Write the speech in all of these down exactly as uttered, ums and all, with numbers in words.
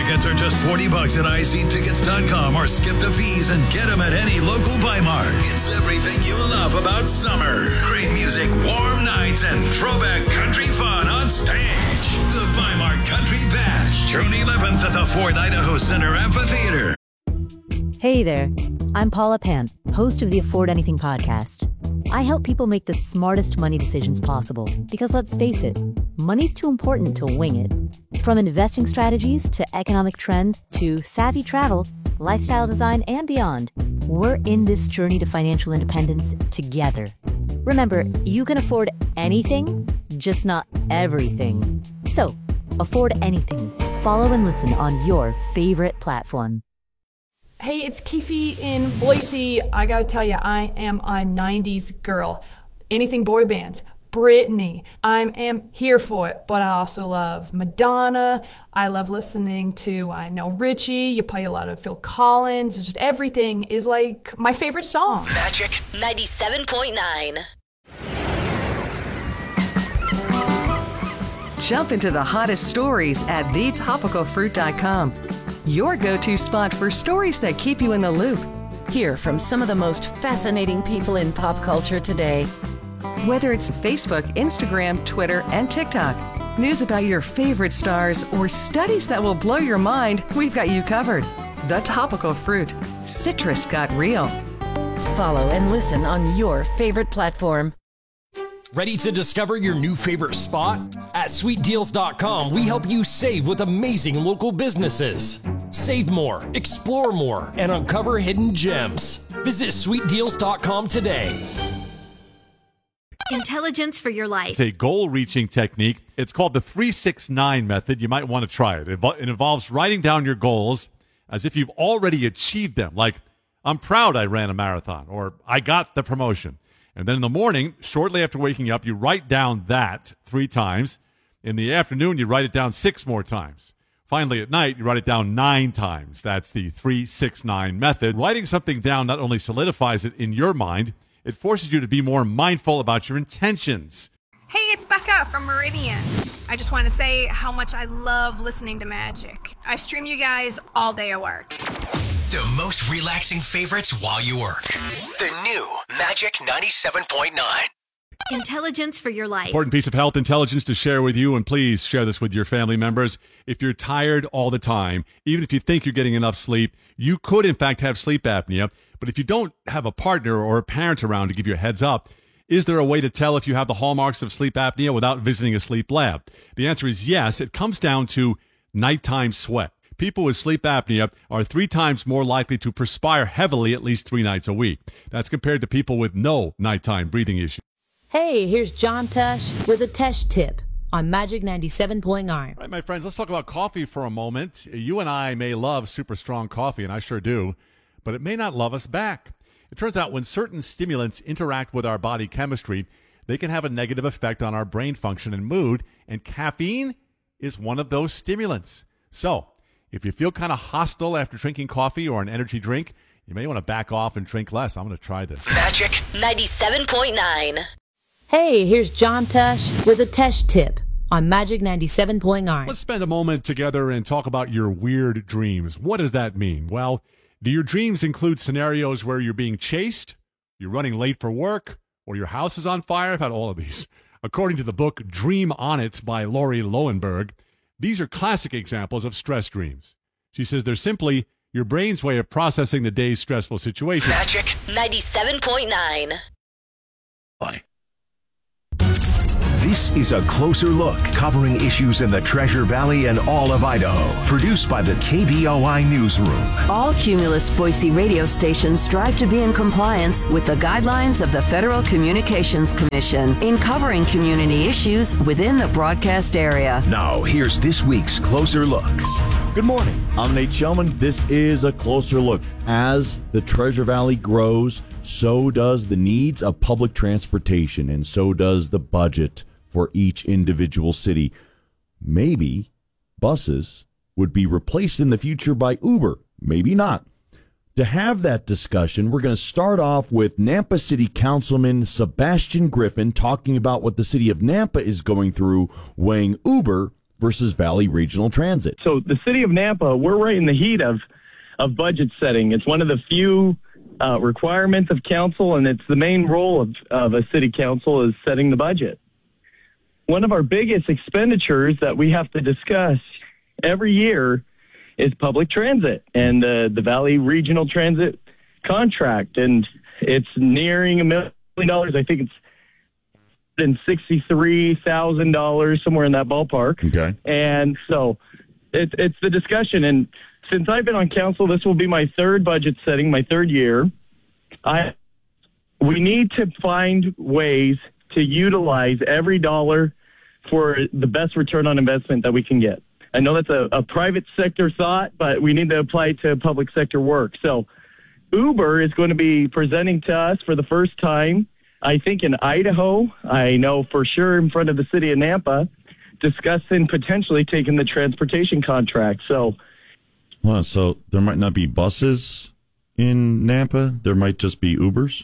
tickets are just forty bucks at i c tickets dot com or skip the fees and get them at any local Bi-Mart. It's everything you love about summer. Great music, warm nights, and throwback country fun on stage. The Bi-Mart Country Bash, June eleventh at the Ford Idaho Center Amphitheater. Hey there, I'm Paula Pant, host of the Afford Anything podcast. I help people make the smartest money decisions possible because, let's face it, money's too important to wing it. From investing strategies to economic trends to savvy travel, lifestyle design, and beyond, we're in this journey to financial independence together. Remember, you can afford anything, just not everything. So, afford anything. Follow and listen on your favorite platform. Hey, it's Keefe in Boise. I gotta tell you, I am a nineties girl. Anything boy bands, Britney, I am here for it, but I also love Madonna. I love listening to, I know Richie, you play a lot of Phil Collins. Just everything is like my favorite song. Magic ninety-seven point nine. Jump into the hottest stories at the topical fruit dot com. Your go-to spot for stories that keep you in the loop. Hear from some of the most fascinating people in pop culture today. Whether it's Facebook, Instagram, Twitter, and TikTok, news about your favorite stars, or studies that will blow your mind, we've got you covered. The Topical Fruit. Citrus got real. Follow and listen on your favorite platform. Ready to discover your new favorite spot? At sweet deals dot com, we help you save with amazing local businesses. Save more, explore more, and uncover hidden gems. Visit sweet deals dot com today. Intelligence for your life. It's a goal-reaching technique. It's called the three six nine method. You might want to try it. It involves writing down your goals as if you've already achieved them. Like, I'm proud I ran a marathon, or I got the promotion. And then in the morning, shortly after waking up, you write down that three times. In the afternoon, you write it down six more times. Finally, at night, you write it down nine times. That's the three six nine method. Writing something down not only solidifies it in your mind, it forces you to be more mindful about your intentions. Hey, it's Becca from Meridian. I just want to say how much I love listening to Magic. I stream you guys all day at work. The most relaxing favorites while you work. The new Magic ninety-seven point nine. Intelligence for your life. Important piece of health intelligence to share with you, and please share this with your family members. If you're tired all the time, even if you think you're getting enough sleep, you could in fact have sleep apnea. But if you don't have a partner or a parent around to give you a heads up, is there a way to tell if you have the hallmarks of sleep apnea without visiting a sleep lab? The answer is yes. It comes down to nighttime sweat. People with sleep apnea are three times more likely to perspire heavily at least three nights a week. That's compared to people with no nighttime breathing issues. Hey, here's John Tesh with a Tesh tip on Magic ninety-seven point nine. All right, my friends, let's talk about coffee for a moment. You and I may love super strong coffee, and I sure do, but it may not love us back. It turns out when certain stimulants interact with our body chemistry, they can have a negative effect on our brain function and mood, and caffeine is one of those stimulants. So, if you feel kind of hostile after drinking coffee or an energy drink, you may want to back off and drink less. I'm going to try this. Magic ninety-seven point nine. Hey, here's John Tesh with a Tesh tip on Magic ninety-seven point nine. Let's spend a moment together and talk about your weird dreams. What does that mean? Well, do your dreams include scenarios where you're being chased, you're running late for work, or your house is on fire? I've had all of these. According to the book Dream On It by Lori Lowenberg, these are classic examples of stress dreams. She says they're simply your brain's way of processing the day's stressful situation. Magic ninety-seven point nine. Bye. This is a closer look covering issues in the Treasure Valley and all of Idaho. Produced by the K B O I Newsroom. All Cumulus Boise radio stations strive to be in compliance with the guidelines of the Federal Communications Commission in covering community issues within the broadcast area. Now, here's this week's Closer Look. Good morning. I'm Nate Shellman. This is a closer look. As the Treasure Valley grows, so does the needs of public transportation, and so does the budget for each individual city. Maybe buses would be replaced in the future by Uber. Maybe not. To have that discussion, we're going to start off with Nampa City Councilman Sebastian Griffin talking about what the city of Nampa is going through, weighing Uber versus Valley Regional Transit? So the city of Nampa, we're right in the heat of, of budget setting. It's one of the few uh, requirements of council, and it's the main role of, of a city council is setting the budget. One of our biggest expenditures that we have to discuss every year is public transit and uh, the Valley Regional Transit contract. And it's nearing a million dollars. I think it's sixty-three thousand dollars, somewhere in that ballpark. Okay. And so it, it's the discussion. And since I've been on council, this will be my third budget setting, my third year. I we need to find ways to utilize every dollar for the best return on investment that we can get. I know that's a, a private sector thought, but we need to apply it to public sector work. So Uber is going to be presenting to us for the first time, I think in Idaho. I know for sure in front of the city of Nampa, discussing potentially taking the transportation contract. So, well, so there might not be buses in Nampa. There might just be Ubers.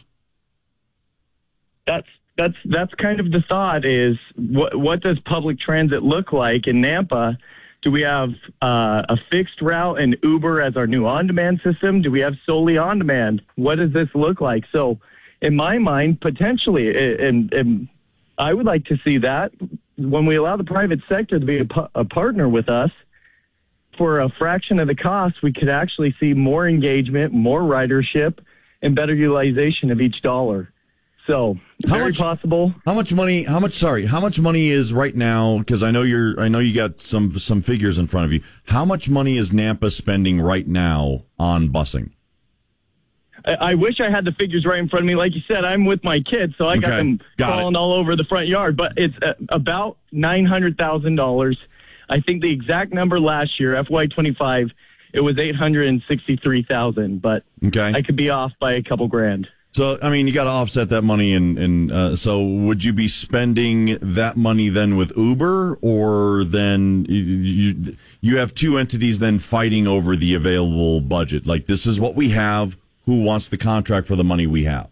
That's That's that's kind of the thought is what what does public transit look like in Nampa? Do we have uh, a fixed route and Uber as our new on-demand system? Do we have solely on-demand? What does this look like? So in my mind, potentially, and, and I would like to see that when we allow the private sector to be a, a partner with us for a fraction of the cost, we could actually see more engagement, more ridership, and better utilization of each dollar. So how very much, possible. How much money? How much? Sorry, how much money is right now? Because I know you're. I know you got some some figures in front of you. How much money is Nampa spending right now on busing? I, I wish I had the figures right in front of me. Like you said, I'm with my kids, so I okay. got them got crawling it. all over the front yard. But it's uh, about nine hundred thousand dollars. I think the exact number last year, F Y twenty-five, it was eight hundred and sixty-three thousand. But okay. I could be off by a couple grand. So, I mean, you got to offset that money, and, and uh, so would you be spending that money then with Uber, or then you, you you have two entities then fighting over the available budget? Like, this is what we have. Who wants the contract for the money we have?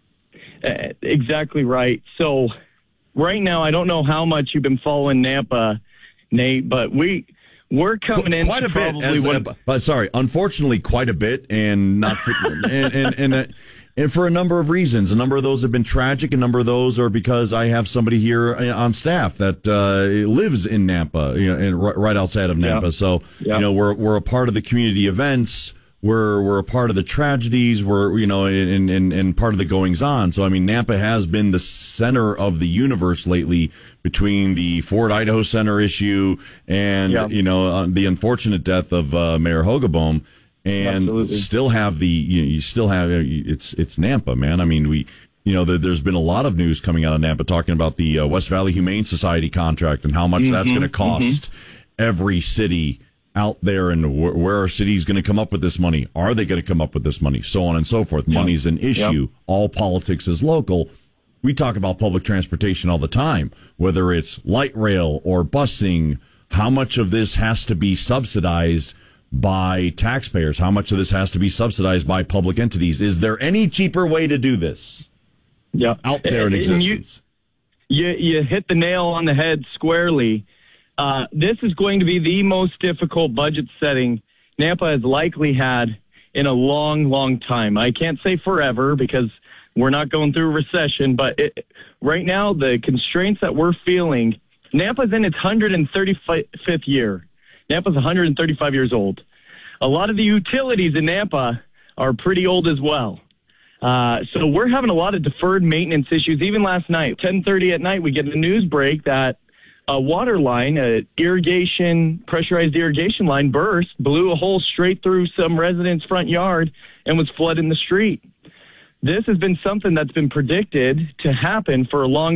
Uh, exactly right. So, right now, I don't know how much you've been following Nampa, Nate, but we we're coming in quite a bit. probably As, one, uh, but sorry, unfortunately, quite a bit, and not for, and and. and uh, And for a number of reasons. A number of those have been tragic. A number of those are because I have somebody here on staff that uh, lives in Nampa, you know, and right, right outside of Nampa. Yeah. So, yeah. you know, we're we're a part of the community events. We're we're a part of the tragedies. We're you know, and and and part of the goings on. So, I mean, Nampa has been the center of the universe lately between the Ford Idaho Center issue and yeah. you know uh, the unfortunate death of uh, Mayor Hogaboam. And Absolutely. still have the you, know, you still have it's it's Nampa, man. I mean, we you know there, there's been a lot of news coming out of Nampa talking about the uh, West Valley Humane Society contract and how much mm-hmm, that's going to cost mm-hmm. every city out there, and wh- where are cities going to come up with this money? Are they going to come up with this money? So on and so forth. Yep. Money's an issue. Yep. All politics is local. We talk about public transportation all the time, whether it's light rail or busing. How much of this has to be subsidized by taxpayers? How much of this has to be subsidized by public entities? Is there any cheaper way to do this? Yeah, out there in and existence. You, you you hit the nail on the head squarely. Uh, this is going to be the most difficult budget setting Nampa has likely had in a long, long time. I can't say forever because we're not going through a recession, but it, right now the constraints that we're feeling, Nampa's in its one hundred thirty-fifth year. Nampa's one hundred thirty-five years old. A lot of the utilities in Nampa are pretty old as well. Uh, so we're having a lot of deferred maintenance issues. Even last night, ten thirty at night, we get a news break that a water line, a irrigation, pressurized irrigation line burst, blew a hole straight through some resident's front yard and was flooding the street. This has been something that's been predicted to happen for a long